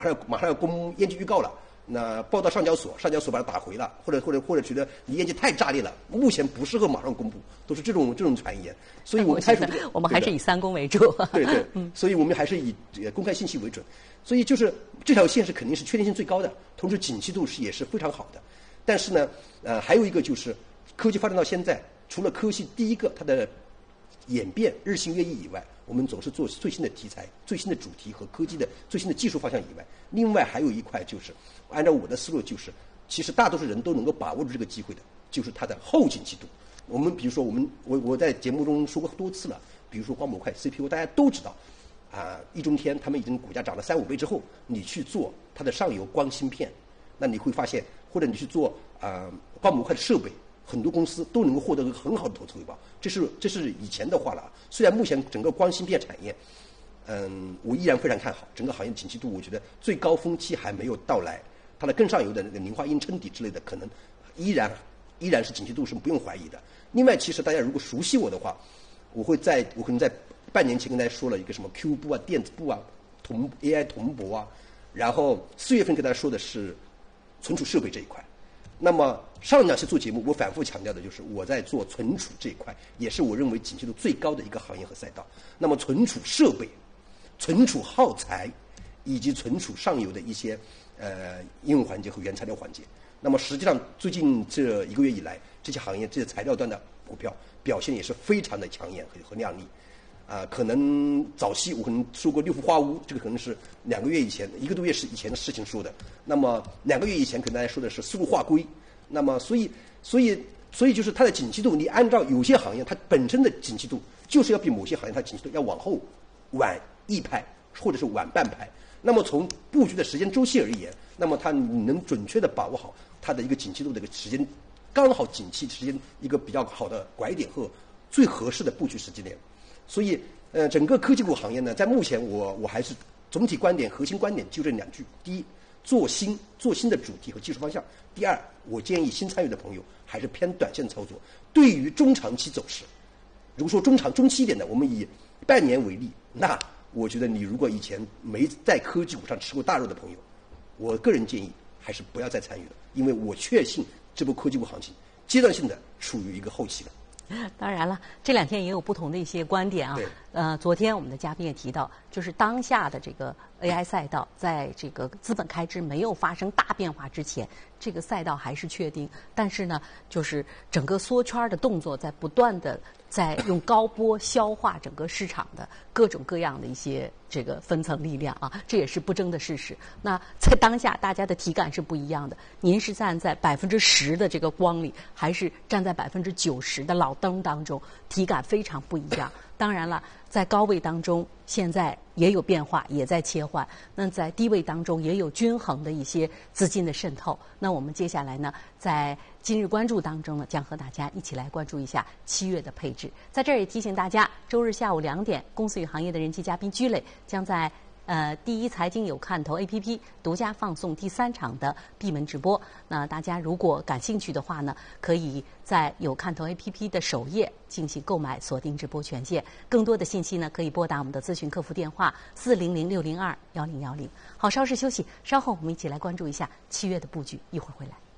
马上要公业绩预告了。那报到上交所，上交所把它打回了，或者觉得你业绩太炸裂了，目前不适合马上公布，都是这种传言。所以我们我们还是以3公为主。 对对，所以我们还是以公开信息为准。所以就是这条线是肯定是确定性最高的，同时景气度也是非常好的。但是呢，还有一个就是科技发展到现在，除了科技第一个它的演变日新月异以外，我们总是做最新的题材、最新的主题和科技的最新的技术方向以外，另外还有一块就是按照我的思路，就是其实大多数人都能够把握住这个机会的，就是它的后景气度。我们比如说我在节目中说过多次了，比如说光模块 CPU， 大家都知道易中天他们已经股价涨了3-5倍之后，你去做它的上游光芯片，那你会发现，或者你去做光模块的设备，很多公司都能够获得一个很好的投资回报。这是以前的话了。虽然目前整个光芯片产业，我依然非常看好整个行业的景气度，我觉得最高峰期还没有到来，它的更上游的那个磷化铟称底之类的，可能依然是景气度是不用怀疑的。另外，其实大家如果熟悉我的话，我可能在半年前跟大家说了一个什么 Q 部啊、电子部啊、AI 铜箔啊，然后4月份跟大家说的是存储设备这一块。那么上2期做节目，我反复强调的就是我在做存储这一块，也是我认为景气度最高的一个行业和赛道。那么存储设备、存储耗材以及存储上游的一些应用环节和原材料环节，那么实际上最近这1个月以来，这些行业这些材料端的股票表现也是非常的抢眼和亮丽。可能早期我可能说过6氟化钨，这个可能是2个月以前、1个多月以前的事情说的。那么2个月以前可能大家说的是丝路化硅。那么所以就是它的景气度，你按照有些行业它本身的景气度就是要比某些行业它景气度要往后晚1拍或者是晚半拍。那么从布局的时间周期而言，那么你能准确的把握好它的一个景气度的一个时间，刚好景气时间一个比较好的拐点和最合适的布局时间点。所以整个科技股行业呢，在目前我还是总体观点、核心观点就这2句：第一，做新的主题和技术方向；第二，我建议新参与的朋友还是偏短线操作。对于中长期走势，如果说中期一点的，我们以半年为例，那我觉得你如果以前没在科技股上吃过大肉的朋友，我个人建议还是不要再参与了，因为我确信这波科技股行情阶段性的处于一个后期了。 当然了，这2天也有不同的一些观点啊。昨天我们的嘉宾也提到，就是当下的这个 AI 赛道，在这个资本开支没有发生大变化之前，这个赛道还是确定。但是呢，就是整个缩圈的动作在不断的在用高波消化整个市场的各种各样的一些这个分层力量啊，这也是不争的事实。那在当下，大家的体感是不一样的。您是站在10%的这个光里，还是站在90%的老灯当中，体感非常不一样。当然了，在高位当中现在也有变化，也在切换。那在低位当中也有均衡的一些资金的渗透。那我们接下来呢，在今日关注当中呢，将和大家一起来关注一下7月的配置。在这儿也提醒大家，周日下午2点，公司与行业的人气嘉宾居磊将在第一财经有看头 APP 独家放送第3场的闭门直播。那大家如果感兴趣的话呢，可以在有看头 APP 的首页进行购买，锁定直播权限。更多的信息呢，可以拨打我们的咨询客服电话400-602-1010。好，稍事休息，稍后我们一起来关注一下7月的布局，一会儿回来。